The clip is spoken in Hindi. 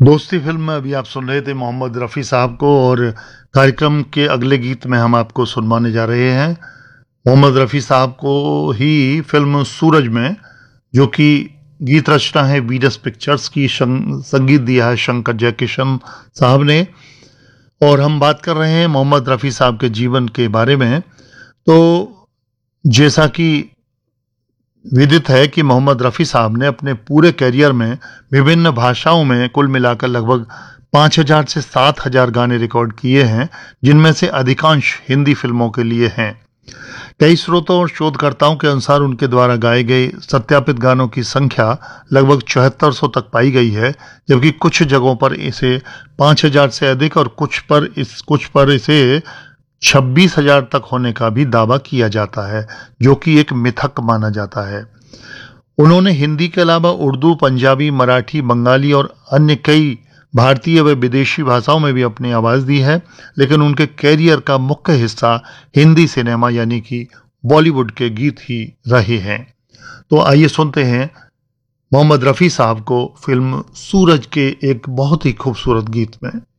दोस्ती फिल्म में अभी आप सुन रहे थे मोहम्मद रफ़ी साहब को। और कार्यक्रम के अगले गीत में हम आपको सुनवाने जा रहे हैं मोहम्मद रफ़ी साहब को ही फिल्म सूरज में, जो कि गीत रचना है वीडस पिक्चर्स की, संगीत दिया है शंकर जयकिशन साहब ने। और हम बात कर रहे हैं मोहम्मद रफ़ी साहब के जीवन के बारे में। तो जैसा कि विदित है कि मोहम्मद रफ़ी साहब ने अपने पूरे करियर में विभिन्न भाषाओं में कुल मिलाकर लगभग 5,000 से 7,000 गाने रिकॉर्ड किए हैं, जिनमें से अधिकांश हिंदी फिल्मों के लिए हैं। कई स्रोतों और शोधकर्ताओं के अनुसार उनके द्वारा गाए गए सत्यापित गानों की संख्या लगभग 7400 तक पाई गई है, जबकि कुछ जगहों पर इसे 5,000 से अधिक और कुछ पर इसे 26,000 तक होने का भी दावा किया जाता है, जो कि एक मिथक माना जाता है। उन्होंने हिंदी के अलावा उर्दू, पंजाबी, मराठी, बंगाली और अन्य कई भारतीय व विदेशी भाषाओं में भी अपनी आवाज़ दी है, लेकिन उनके कैरियर का मुख्य हिस्सा हिंदी सिनेमा यानी कि बॉलीवुड के गीत ही रहे हैं। तो आइए सुनते हैं मोहम्मद रफ़ी साहब को फिल्म सूरज के एक बहुत ही खूबसूरत गीत में।